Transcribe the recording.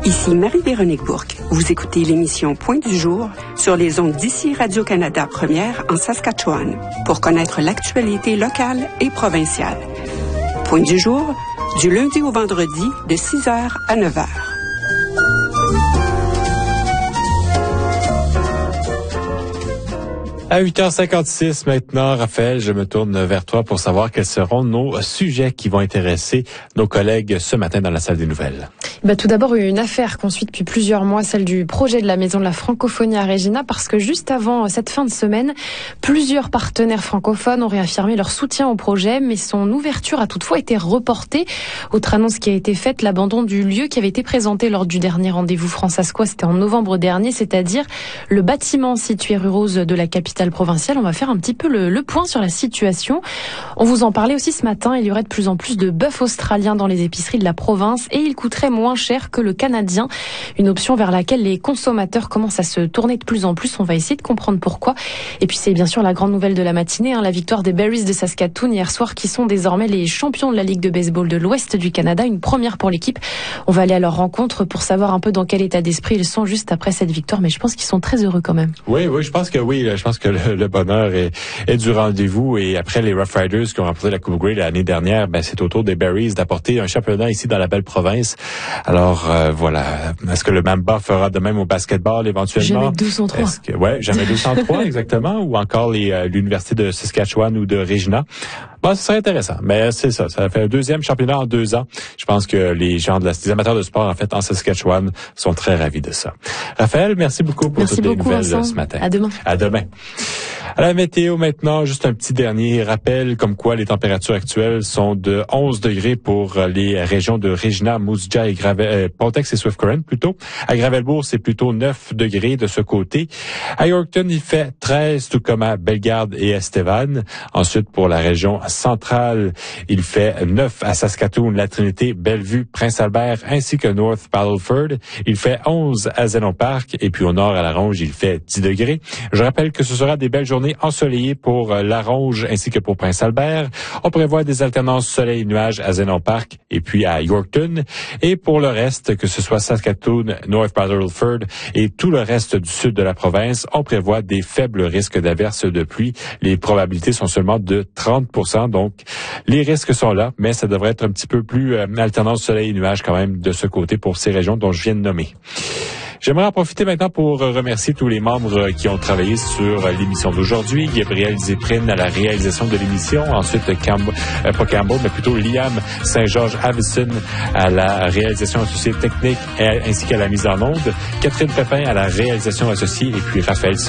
Ici Marie-Véronique Bourque. Vous écoutez l'émission Point du jour sur les ondes d'ici Radio-Canada Première en Saskatchewan pour connaître l'actualité locale et provinciale. Point du jour, du lundi au vendredi de 6h à 9h. À 8h56 maintenant, Raphaël, je me tourne vers toi pour savoir quels seront nos sujets qui vont intéresser nos collègues ce matin dans la salle des nouvelles. Tout d'abord, une affaire qu'on suit depuis plusieurs mois, celle du projet de la Maison de la Francophonie à Regina, parce que juste avant cette fin de semaine, plusieurs partenaires francophones ont réaffirmé leur soutien au projet, mais son ouverture a toutefois été reportée. Autre annonce qui a été faite, l'abandon du lieu qui avait été présenté lors du dernier rendez-vous France-Asquois, c'était en novembre dernier, c'est-à-dire le bâtiment situé rue Rose de la capitale provinciale. On va faire un petit peu le point sur la situation. On vous en parlait aussi ce matin, il y aurait de plus en plus de bœuf australien dans les épiceries de la province et il coûterait moins cher que le canadien. Une option vers laquelle les consommateurs commencent à se tourner de plus en plus. On va essayer de comprendre pourquoi. Et puis c'est bien sûr la grande nouvelle de la matinée, la victoire des Berries de Saskatoon hier soir qui sont désormais les champions de la Ligue de baseball de l'Ouest du Canada. Une première pour l'équipe. On va aller à leur rencontre pour savoir un peu dans quel état d'esprit ils sont juste après cette victoire. Mais je pense qu'ils sont très heureux quand même. Oui, je pense que oui. Je pense que le bonheur est du rendez-vous. Et après les Rough Riders qui ont remporté la Coupe Grey l'année dernière, c'est au tour des Berries d'apporter un championnat ici dans la belle province. Alors voilà. Est-ce que le Mamba fera de même au basketball éventuellement? Jamais 203. Jamais 203 exactement. Ou encore l'Université de Saskatchewan ou de Regina. Ce serait intéressant. Mais c'est ça. Ça fait un deuxième championnat en 2 ans. Je pense que les amateurs de sport, en fait, en Saskatchewan, sont très ravis de ça. Raphaël, merci beaucoup pour toutes les nouvelles ce matin. À demain. À demain. À la météo maintenant, juste un petit dernier rappel comme quoi les températures actuelles sont de 11 degrés pour les régions de Regina, Moose Jaw et Pontex et Swift Current plutôt. À Gravelbourg, c'est plutôt 9 degrés de ce côté. À Yorkton, il fait 13, tout comme à Bellegarde et Estevan. Ensuite, pour la région centrale, il fait 9 à Saskatoon, La Trinité, Bellevue, Prince-Albert ainsi que North Battleford. Il fait 11 à Zénon Park et puis au nord à La Ronge, il fait 10 degrés. Je rappelle que ce sera des belles journées ensoleillées pour La Ronge ainsi que pour Prince-Albert. On prévoit des alternances soleil-nuages à Zénon Park et puis à Yorkton. Et pour le reste, que ce soit Saskatoon, North Battleford et tout le reste du sud de la province, on prévoit des faibles risques d'averses de pluie. Les probabilités sont seulement de 30%, donc les risques sont là, mais ça devrait être un petit peu plus alternance soleil-nuages quand même de ce côté pour ces régions dont je viens de nommer. J'aimerais en profiter maintenant pour remercier tous les membres qui ont travaillé sur l'émission d'aujourd'hui. Gabriel Zéprine à la réalisation de l'émission. Ensuite, pas Campbell, mais plutôt Liam Saint-Georges-Avison à la réalisation associée technique ainsi qu'à la mise en onde. Catherine Pépin à la réalisation associée et puis Raphaël